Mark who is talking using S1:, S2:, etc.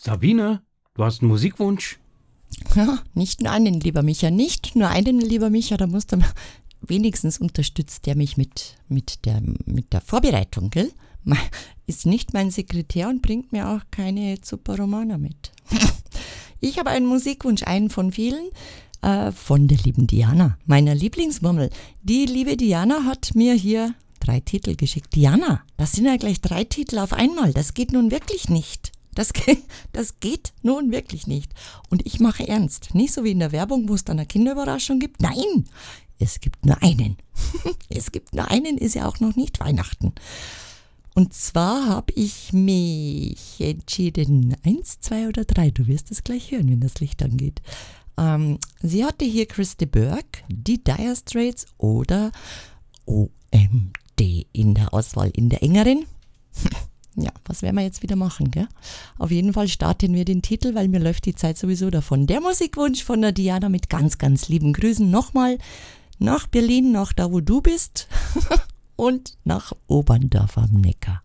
S1: Sabine, du hast einen Musikwunsch?
S2: Ja, nicht nur einen, lieber Micha, nicht nur einen, lieber Micha, da musst du wenigstens unterstützt der mich mit der Vorbereitung, gell? Ist nicht mein Sekretär und bringt mir auch keine Zuppa Romana mit. Ich habe einen Musikwunsch, einen von vielen, von der lieben Diana, meiner Lieblingsmurmel. Die liebe Diana hat mir hier 3 Titel geschickt. Diana, das sind ja gleich 3 Titel auf einmal, das geht nun wirklich nicht. Das geht nun wirklich nicht. Und ich mache ernst. Nicht so wie in der Werbung, wo es dann eine Kinderüberraschung gibt. Nein, es gibt nur einen. Es gibt nur einen, ist ja auch noch nicht Weihnachten. Und zwar habe ich mich entschieden, 1, 2 oder 3, du wirst es gleich hören, wenn das Licht angeht. Sie hatte hier Christy Burke, die Dire Straits oder OMD in der Auswahl, in der engeren. Ja, was werden wir jetzt wieder machen, gell? Auf jeden Fall starten wir den Titel, weil mir läuft die Zeit sowieso davon. Der Musikwunsch von der Diana mit ganz, ganz lieben Grüßen nochmal nach Berlin, nach da, wo du bist und nach Oberndorf am Neckar.